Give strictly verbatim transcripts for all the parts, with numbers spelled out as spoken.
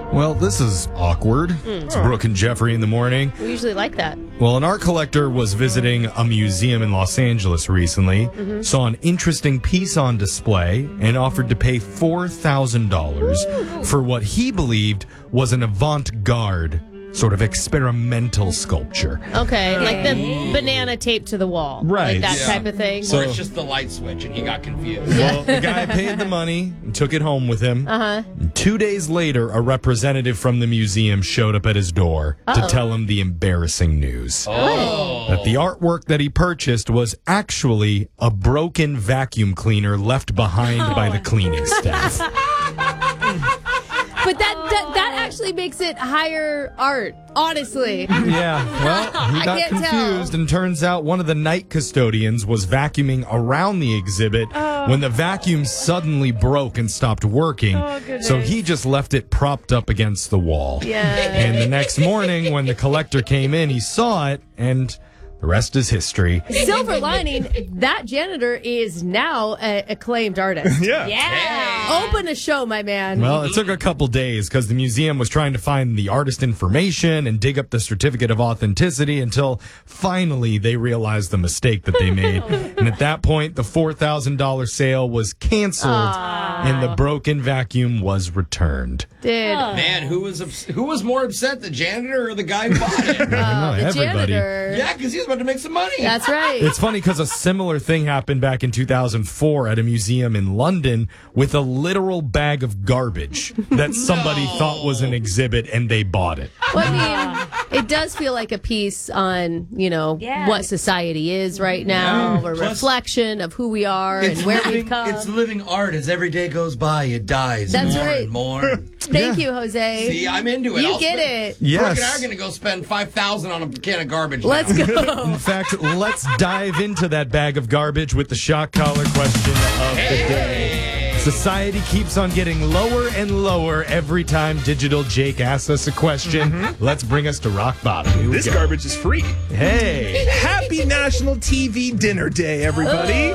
Well, this is awkward. Mm. It's Brooke and Jeffrey in the morning. We usually like that. Well, an art collector was visiting a museum in Los Angeles recently, Mm-hmm. saw an interesting piece on display, and offered to pay four thousand dollars for what he believed was an avant-garde sort of experimental sculpture. Okay, like the banana taped to the wall. Right. Like that Yeah. type of thing. Or it's just the light switch and he got confused. Well, the guy paid the money and took it home with him. Uh-huh. Two days later, a representative from the museum showed up at his door Uh-oh. to tell him the embarrassing news. Oh. That the artwork that he purchased was actually a broken vacuum cleaner left behind by the cleaning staff. But that, that that actually makes it higher art, honestly. Yeah, well, he I got can't confused, tell. and turns out one of the night custodians was vacuuming around the exhibit Oh. when the vacuum suddenly broke and stopped working. Oh, goodness. So he just left it propped up against the wall. Yeah. And the next morning, when the collector came in, he saw it, and the rest is history. Silver lining, that janitor is now an acclaimed artist. Yeah. Yeah. Open a show, my man. Well, it took a couple days because the museum was trying to find the artist information and dig up the certificate of authenticity until finally they realized the mistake that they made. And at that point, the four thousand dollars sale was canceled and the broken vacuum was returned. Dude. Man, who was ups- who was more upset, the janitor or the guy who bought it? I don't know, the everybody. janitor. Yeah, because he was about to make some money. That's right. It's funny because a similar thing happened back in two thousand four at a museum in London with a literal bag of garbage that somebody No. thought was an exhibit and they bought it. Well, I mean, it does feel like a piece on, you know, Yeah. what society is right now, Yeah. a Plus- reflection of who we are and where we've come. It's living art. As every day goes by, it dies That's more right. and more. Thank you, Jose. See, I'm into it. You I'll get spend- it. Yes. Brooke and I are going to go spend five thousand dollars on a can of garbage. Let's now. go. In fact, let's dive into that bag of garbage with the shock collar question of the day. Society keeps on getting lower and lower every time Digital Jake asks us a question. Let's bring us to rock bottom. Here we This go. garbage is free. Hey. Happy National T V Dinner Day, everybody.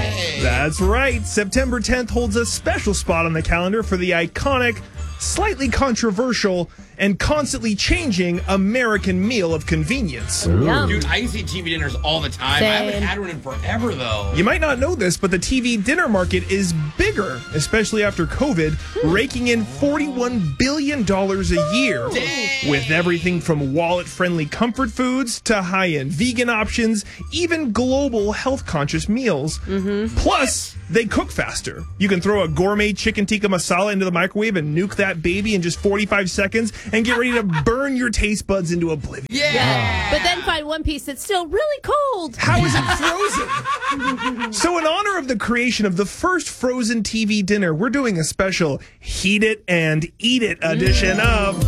That's right. September tenth holds a special spot on the calendar for the iconic, slightly controversial, and constantly changing American meal of convenience. Yum. Dude, I see T V dinners all the time. I Same. haven't had one in forever, though. You might not know this, but the T V dinner market is bigger, especially after COVID, raking in forty-one billion dollars a year. Dang. With everything from wallet-friendly comfort foods to high-end vegan options, even global health-conscious meals. Plus, they cook faster. You can throw a gourmet chicken tikka masala into the microwave and nuke that baby in just forty-five seconds and get ready to burn your taste buds into oblivion. Yeah. But then find one piece that's still really cold. How is it frozen? So in honor of the creation of the first frozen T V dinner, we're doing a special Heat It and Eat It edition of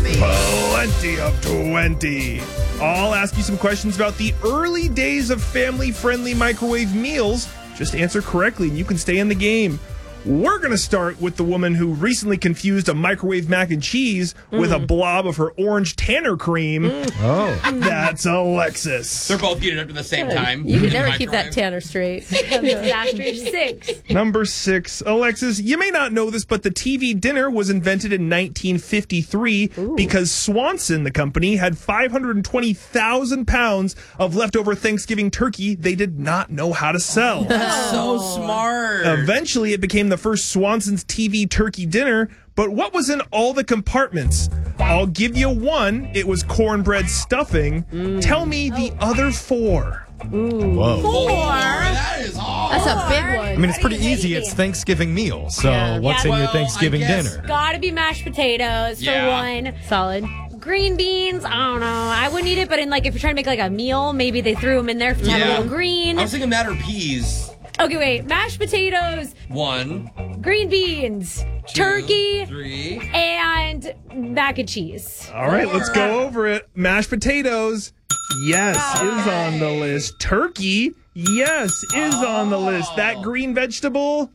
Plenty of twenty. I'll ask you some questions about the early days of family-friendly microwave meals. Just answer correctly and you can stay in the game. We're going to start with the woman who recently confused a microwave mac and cheese with a blob of her orange Tanner cream. Oh. That's Alexis. They're both heated up at the same time. You in can the never keep that microwave. Tanner straight. Disaster six. Number six, Alexis, you may not know this, but the T V dinner was invented in nineteen fifty-three because Swanson, the company, had five hundred twenty thousand pounds of leftover Thanksgiving turkey they did not know how to sell. That's so smart. Eventually, it became the first Swanson's T V turkey dinner, but what was in all the compartments? I'll give you one. It was cornbread stuffing. Tell me the other four. Whoa. Four. That is awesome. That's a big one. I mean, it's pretty easy. It's Thanksgiving meal. So Yeah. what's Yeah. in your Well, Thanksgiving I guess- dinner? Gotta be mashed potatoes for Yeah. one. Solid. Green beans, I don't know. I wouldn't eat it, but in like if you're trying to make like a meal, maybe they threw them in there to have a Yeah. little green. I was thinking that or peas. Okay, wait. Mashed potatoes, One, green beans, two, turkey, three. and mac and cheese. All right, let's go over it. Mashed potatoes, yes, is on the list. Turkey, yes, is on the list. That green vegetable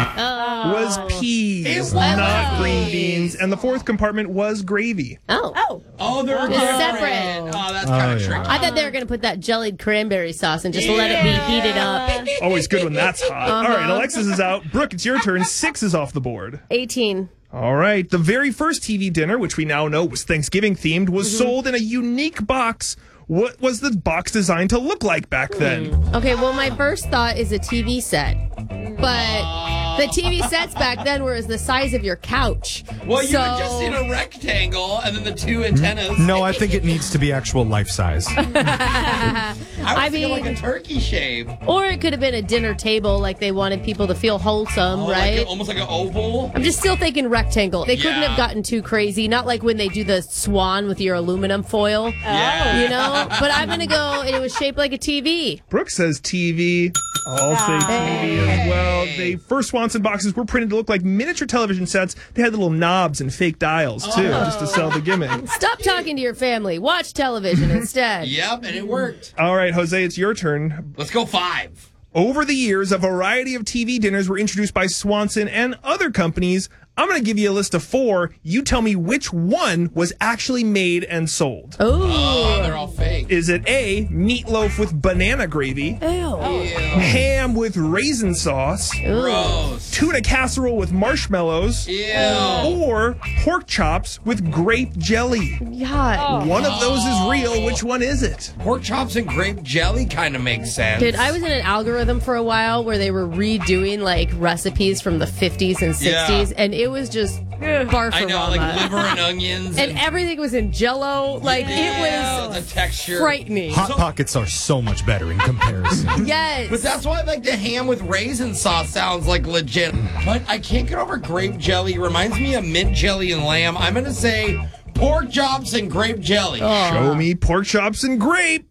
was peas, It was not green peas. beans. And the fourth compartment was gravy. Oh. Oh, Oh, they're Just different. separate. Oh, that's Oh, kind of yeah. tricky. I thought they were going to put that jellied cranberry sauce and just let it be heated up. Always good when that's hot. All right, Alexis is out. Brooke, it's your turn. Six is off the board. eighteen. All right. The very first T V dinner, which we now know was Thanksgiving themed, was mm-hmm. sold in a unique box. What was the box designed to look like back then? Okay, well, my first thought is a T V set. But the T V sets back then were the size of your couch. Well, you so... were just in a rectangle and then the two antennas. No, I think it needs to be actual life size. I was I thinking mean, like a turkey shape. Or it could have been a dinner table, like they wanted people to feel wholesome, Oh, right? Like a, almost like an oval. I'm just still thinking rectangle. They couldn't Yeah. have gotten too crazy. Not like when they do the swan with your aluminum foil. Yeah. You know? But I'm going to go, it was shaped like a T V. Brooke says T V. I'll say T V as well. The first Swanson boxes were printed to look like miniature television sets. They had little knobs and fake dials, too, Oh. just to sell the gimmick. Stop talking to your family. Watch television instead. Yep, and it worked. All right, Jose, it's your turn. Let's go five. Over the years, a variety of T V dinners were introduced by Swanson and other companies. I'm going to give you a list of four. You tell me which one was actually made and sold. Oh, they're all fake. Is it A, meatloaf with banana gravy, Ew. Ew. ham with raisin sauce, Gross. tuna casserole with marshmallows, Ew. or pork chops with grape jelly? Yeah. One of those is real. Which one is it? Pork chops and grape jelly kind of makes sense. Dude, I was in an algorithm for a while where they were redoing like recipes from the fifties and sixties, Yeah. and it was just barfarama. I know, like liver and onions. and everything was in Jello. Like Yeah, it was the texture. frightening. Hot Pockets are so much better in comparison. Yes. But that's why like the ham with raisin sauce sounds like legit. But I can't get over grape jelly. It reminds me of mint jelly and lamb. I'm going to say pork chops and grape jelly. Show me pork chops and grape.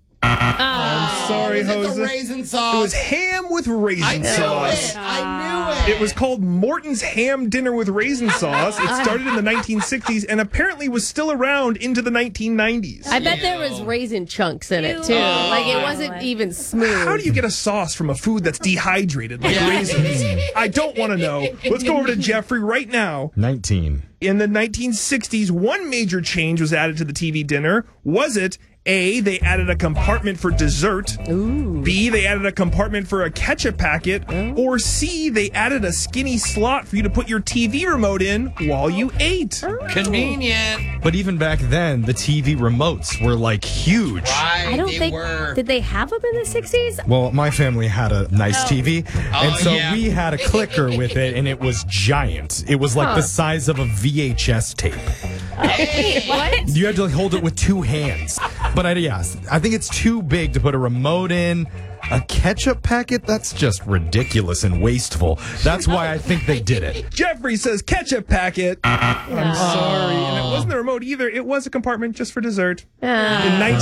I'm sorry, Is it Jose. the raisin It was sauce? ham with raisin I knew sauce. it. I knew it. It was called Morton's Ham Dinner with Raisin Sauce. It started in the nineteen sixties and apparently was still around into the nineteen nineties. I bet there was raisin chunks in it too. Ew. Like it wasn't even smooth. How do you get a sauce from a food that's dehydrated like Yeah. raisins? I don't want to know. Let's go over to Jeffrey right now. nineteen. In the nineteen sixties, one major change was added to the T V dinner. Was it A, they added a compartment for dessert, Ooh. B, they added a compartment for a ketchup packet, or C, they added a skinny slot for you to put your T V remote in while you ate? Convenient. But even back then, the T V remotes were like huge. Right, I don't they think. were. Did they have them in the sixties? Well, my family had a nice T V, and Oh, so yeah. we had a clicker with it, and it was giant. It was like Huh. the size of a V H S tape. Hey. What? You had to hold it with two hands. But I, yeah, I think it's too big to put a remote in. A ketchup packet? That's just ridiculous and wasteful. That's why I think they did it. Jeffrey says ketchup packet. I'm sorry. And it wasn't the remote either. It was a compartment just for dessert. Ah. In nineteen